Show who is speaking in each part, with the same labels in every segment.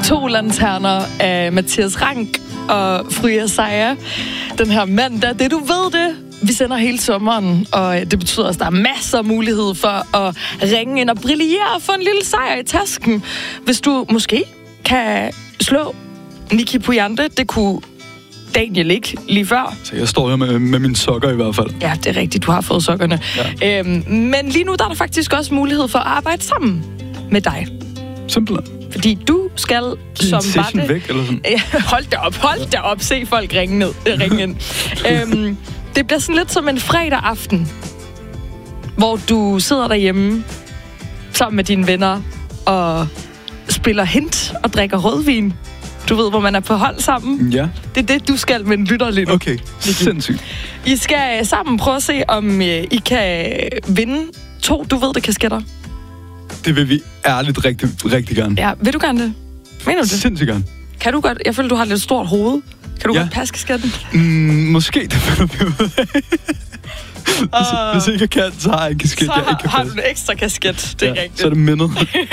Speaker 1: To lanterner af Mathias Rank og Fru Jesaja. Den her mandag, det du ved det. Vi sender hele sommeren, og det betyder også, at der er masser af mulighed for at ringe ind og brillere og få en lille sejr i tasken. Hvis du måske kan slå Niki Pujante, det kunne Daniel ikke lige før.
Speaker 2: Så jeg står her med mine sokker i hvert fald.
Speaker 1: Ja, det er rigtigt, du har fået sokkerne. Ja. Men lige nu der er der faktisk også mulighed for at arbejde sammen med dig.
Speaker 2: Simpelthen.
Speaker 1: Fordi du skal
Speaker 2: som session væk, eller sådan?
Speaker 1: Hold da op. Se folk ringe ind. Det bliver sådan lidt som en fredag aften, hvor du sidder derhjemme sammen med dine venner og spiller hint og drikker rødvin. Du ved, hvor man er på hold sammen.
Speaker 2: Ja.
Speaker 1: Det er det, du skal med en lytter lidt.
Speaker 2: Okay, sindssygt.
Speaker 1: I skal sammen prøve at se, om I kan vinde 2 du ved det kasketter.
Speaker 2: Det vil vi ærligt rigtig gerne.
Speaker 1: Ja, vil du gerne det? Mener du det?
Speaker 2: Sindssygt gerne.
Speaker 1: Kan du godt? Jeg føler, du har lidt stort hoved. Kan du godt passe kasketten?
Speaker 2: Måske, det finder vi ud af. Hvis ikke jeg kan, så har jeg en kasket, jeg ikke kan
Speaker 1: har du en ekstra kasket, det er rigtigt.
Speaker 2: Så er det mindet.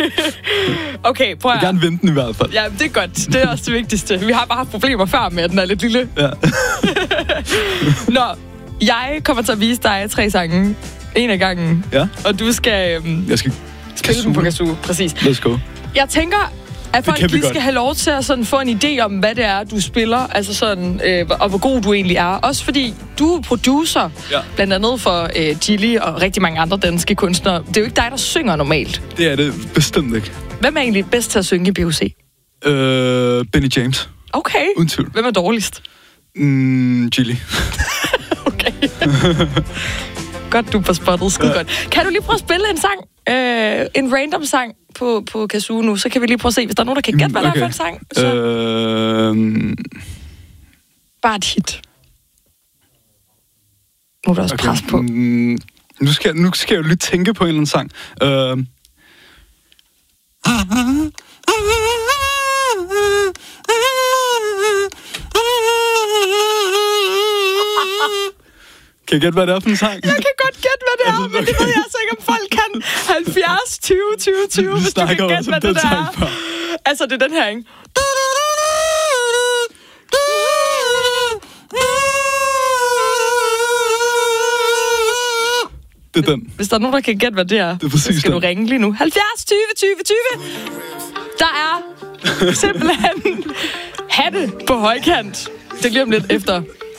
Speaker 1: Okay, prøv at...
Speaker 2: Jeg vil gerne vente den i hvert fald.
Speaker 1: Ja, det er godt. Det er også det vigtigste. Vi har bare haft problemer før med, at den er lidt lille.
Speaker 2: Ja.
Speaker 1: Nå, jeg kommer til at vise dig 3 sange. En af gangen.
Speaker 2: Ja.
Speaker 1: Og du skal...
Speaker 2: Jeg skal
Speaker 1: spille dem på kazoo, præcis.
Speaker 2: Let's go.
Speaker 1: Jeg tænker, at folk lige skal have lov til at sådan få en idé om, hvad det er, du spiller, altså sådan, og hvor god du egentlig er. Også fordi du er producer, blandt andet for Gilly og rigtig mange andre danske kunstnere. Det er jo ikke dig, der synger normalt.
Speaker 2: Det er det bestemt ikke.
Speaker 1: Hvem er egentlig bedst til at synge i BOC?
Speaker 2: Benny James.
Speaker 1: Okay.
Speaker 2: Uden tvivl.
Speaker 1: Hvem er dårligst?
Speaker 2: Gilly.
Speaker 1: Okay. Godt, du er på spottet. Skide godt. Kan du lige prøve at spille en sang? En random sang på kazoo nu, så kan vi lige prøve at se, hvis der er nogen, der kan gætte, hvad der er for en sang. Så... Bare et hit. Nu er der også pres på.
Speaker 2: Nu skal jeg jo lige tænke på en eller anden sang. Kan jeg gætte, hvad det er for en sang? Jeg
Speaker 1: kan godt gætte, hvad det er, men det ved jeg altså ikke, om folk kan. 70, 20, 20, 20, hvis du kan gætte, hvad det er. Altså, det er den her, ikke?
Speaker 2: Det er den.
Speaker 1: Hvis der er nogen, der kan gætte, hvad det er, så skal du ringe lige nu. 70, 20, 20, 20. Der er simpelthen hatte på højkant. Det er lige om lidt efter